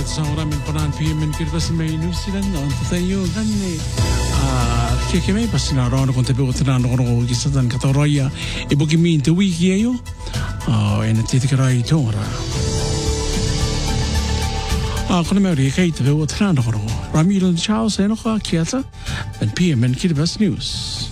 sa oran min panan PM min kirtas may New Zealand on tayo ganni keke may pas na ron kon tabi ko tinano ko gisatan katoroya ibugi min te wiki ayo en titikarai tora kono me ri kai te wo tinano ko Ramiro Charles eno ka kiata and PM min kirtas news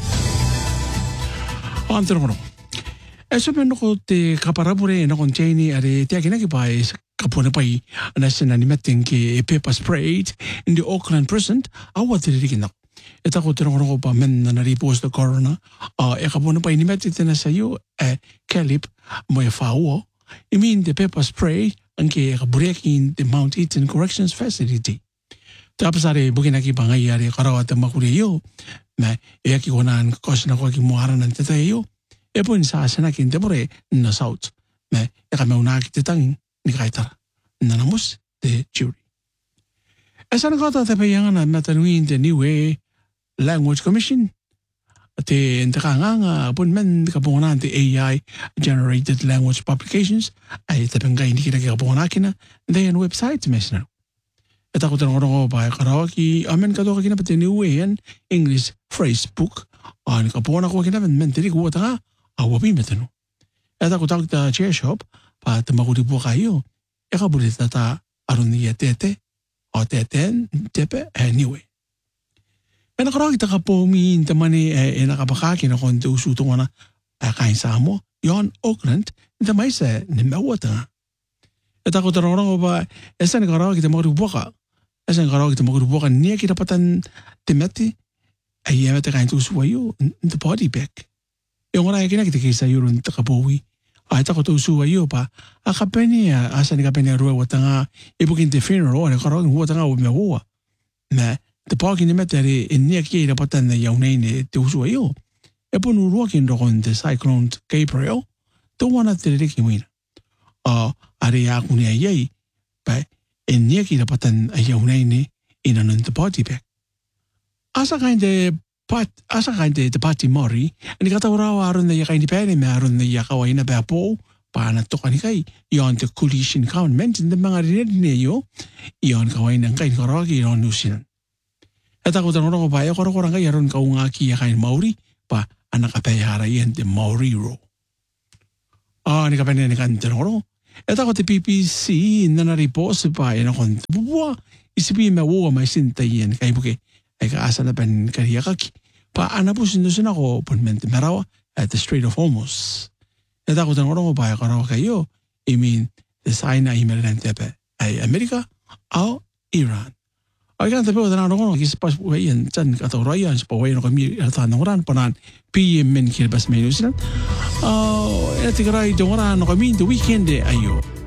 on tero eso men ko te kaparapure na kon chaini are te akina ki pai kapone pai national meeting ki pepper sprayed in the Auckland prison awa te rikina eta ko te ro pa men na post the corona e kapone pai ni metti te na sayo Calip mo e fao I mean the pepper spray anke breaking the Mount Eaton Corrections Facility tapasare bukina ki bangai are karawata makure yo na e ki konan kosna ko ki moara nan te yo e po sa sana kin temore na south me e ka meuna ki te tang ni kaitara na namus de jury esa na kota te peyanga na matanuin the new language commission te entrakanga pun men ka pona the AI generated language publications ai te penga ni ki ka pona kina de en website mesna eta ko te ngoro ba karawaki amen ka to kina pate new en English phrase book an ka pona ko kina men te ko ta awabi metano eta ko ta chair shop pa te maguri po kayo e ka bulita ta aruni tete o teten tepe anyway ena karo kita ka po mi te mani e na ka baka kina kon te usu to na kain samo yon Auckland te mai se ne mawata eta ko te ro ba esa ne karo kita maguri po ka esa karo kita maguri po ka ni kita patan te meti ai e te kain tu usu wayo the body back yung ora kina kita kisa yurun te ka powi ai ta ko tu su wayo pa a kapeni asa ni kapeni ro watanga ibukin te funeral ora karo watanga o me ho na te parking ni meteri in ni ki ra patan na yung nei te usu wayo e ponu rokin ro con the cyclone Gabriel to wana te riki wina ari a kuni ai pa in ni ki ra patan a yung nei ni ina nun te party back asa kainde asa kainde te party mori ani kata ora aron na yakaini pene me aron na yakawa ina ba po pa na to kanikai yon te coalition government in the mga rinne yo yon kawain ang kain karaki yon nusin eta ko tanong ko ba yo ko ngai aron ka unga ki yakain maori pa anak ka hara yen te maori ro ni ka pene ni kan tanong eta ko te PPC na report pa ina kon buwa isipi me wo mai sinta yen kai buke ay kaasa na pen kariyakaki pa anapusin doon ako punmente marawa at the Strait of Hormuz. Ito ako tanong ko pa karawa kayo I mean the sign na email ng tepe ay Amerika o Iran. Ay kan tepe ko tanong ko kispas wayan chan katawrayan sa pawayan ko kami tanong ran panan PM men kilbas may New Zealand. Ito karay tanong ran kami the weekend ayo.